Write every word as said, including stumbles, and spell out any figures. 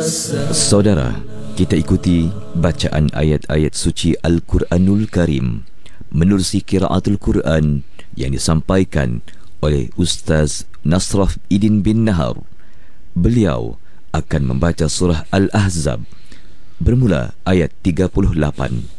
Saudara, kita ikuti bacaan ayat-ayat suci Al-Quranul Karim menerusi qiraatul Quran yang disampaikan oleh Ustaz Nasraf Idin bin Nahar. Beliau akan membaca surah Al-Ahzab bermula ayat tiga puluh lapan.